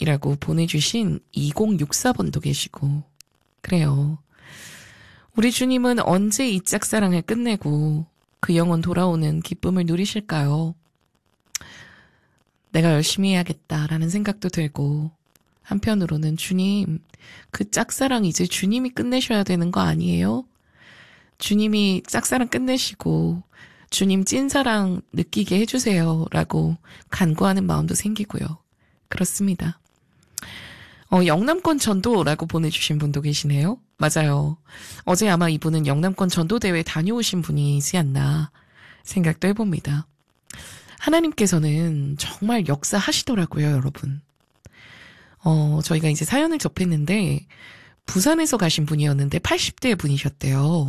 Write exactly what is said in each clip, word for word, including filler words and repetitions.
이라고 보내주신 이공육사 번도 계시고, 그래요. 우리 주님은 언제 이 짝사랑을 끝내고 그 영혼 돌아오는 기쁨을 누리실까요? 내가 열심히 해야겠다라는 생각도 들고, 한편으로는 주님, 그 짝사랑 이제 주님이 끝내셔야 되는 거 아니에요? 주님이 짝사랑 끝내시고 주님 찐사랑 느끼게 해주세요 라고 간구하는 마음도 생기고요. 그렇습니다. 어, 영남권 전도라고 보내주신 분도 계시네요. 맞아요. 어제 아마 이분은 영남권 전도대회 다녀오신 분이지 않나 생각도 해봅니다. 하나님께서는 정말 역사하시더라고요, 여러분. 어, 저희가 이제 사연을 접했는데 부산에서 가신 분이었는데 팔십 대 분이셨대요.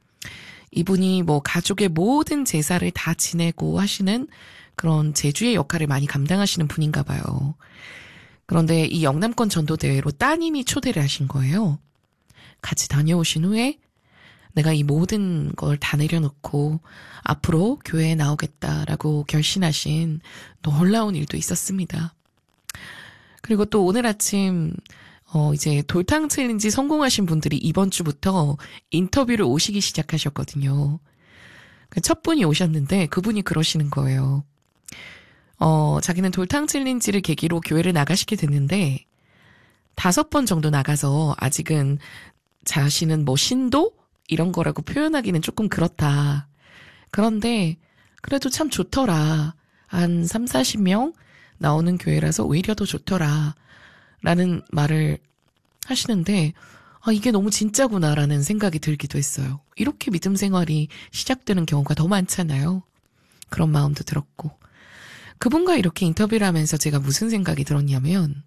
이분이 뭐 가족의 모든 제사를 다 지내고 하시는 그런 제주의 역할을 많이 감당하시는 분인가 봐요. 그런데 이 영남권 전도대회로 따님이 초대를 하신 거예요. 같이 다녀오신 후에 내가 이 모든 걸 다 내려놓고 앞으로 교회에 나오겠다라고 결심하신 놀라운 일도 있었습니다. 그리고 또 오늘 아침 어, 이제 돌탕 챌린지 성공하신 분들이 이번 주부터 인터뷰를 오시기 시작하셨거든요. 첫 분이 오셨는데 그분이 그러시는 거예요. 어, 자기는 돌탕 챌린지를 계기로 교회를 나가시게 됐는데 다섯 번 정도 나가서 아직은 자신은 뭐 신도? 이런 거라고 표현하기는 조금 그렇다. 그런데 그래도 참 좋더라. 한 삼사십 명 나오는 교회라서 오히려 더 좋더라. 라는 말을 하시는데 아, 이게 너무 진짜구나라는 생각이 들기도 했어요. 이렇게 믿음 생활이 시작되는 경우가 더 많잖아요. 그런 마음도 들었고 그분과 이렇게 인터뷰를 하면서 제가 무슨 생각이 들었냐면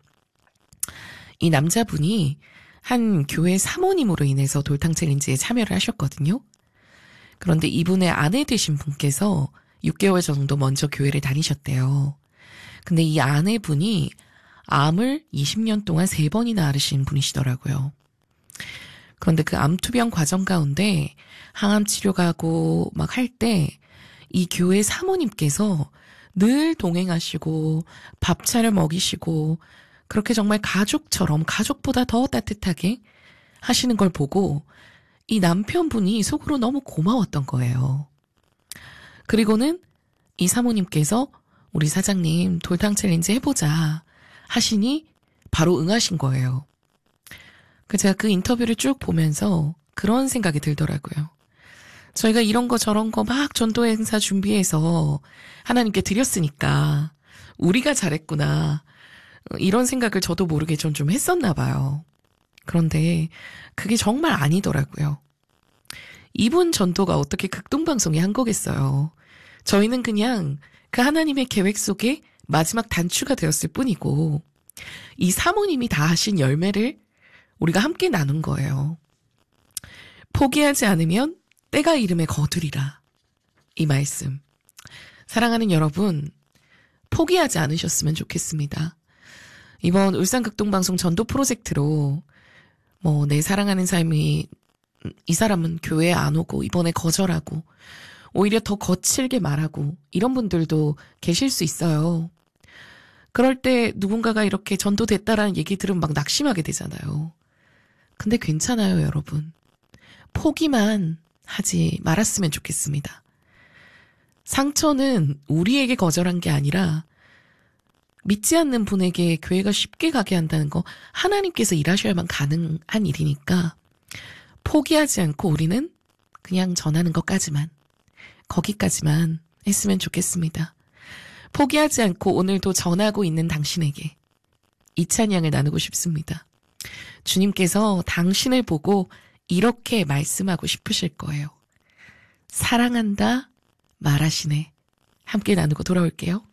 이 남자분이 한 교회 사모님으로 인해서 돌탕 챌린지에 참여를 하셨거든요. 그런데 이분의 아내 되신 분께서 육 개월 정도 먼저 교회를 다니셨대요. 근데 이 아내분이 암을 이십 년 동안 세 번이나 앓으신 분이시더라고요. 그런데 그 암투병 과정 가운데 항암 치료 가고 막 할 때 이 교회 사모님께서 늘 동행하시고 밥 차려 먹이시고 그렇게 정말 가족처럼 가족보다 더 따뜻하게 하시는 걸 보고 이 남편분이 속으로 너무 고마웠던 거예요. 그리고는 이 사모님께서 우리 사장님 돌탕 챌린지 해보자 하시니 바로 응하신 거예요. 제가 그 인터뷰를 쭉 보면서 그런 생각이 들더라고요. 저희가 이런 거 저런 거 막 전도 행사 준비해서 하나님께 드렸으니까 우리가 잘했구나. 이런 생각을 저도 모르게 전 좀 했었나 봐요. 그런데 그게 정말 아니더라고요. 이분 전도가 어떻게 극동방송이 한 거겠어요. 저희는 그냥 그 하나님의 계획 속에 마지막 단추가 되었을 뿐이고 이 사모님이 다 하신 열매를 우리가 함께 나눈 거예요. 포기하지 않으면 때가 이름에 거두리라. 이 말씀. 사랑하는 여러분, 포기하지 않으셨으면 좋겠습니다. 이번 울산극동방송 전도 프로젝트로 뭐 내 사랑하는 삶이 이 사람은 교회에 안 오고 이번에 거절하고 오히려 더 거칠게 말하고 이런 분들도 계실 수 있어요. 그럴 때 누군가가 이렇게 전도됐다라는 얘기 들으면 막 낙심하게 되잖아요. 근데 괜찮아요, 여러분. 포기만 하지 말았으면 좋겠습니다. 상처는 우리에게 거절한 게 아니라 믿지 않는 분에게 교회가 쉽게 가게 한다는 거 하나님께서 일하셔야만 가능한 일이니까 포기하지 않고 우리는 그냥 전하는 것까지만, 거기까지만 했으면 좋겠습니다. 포기하지 않고 오늘도 전하고 있는 당신에게 이 찬양을 나누고 싶습니다. 주님께서 당신을 보고 이렇게 말씀하고 싶으실 거예요. 사랑한다 말하시네. 함께 나누고 돌아올게요.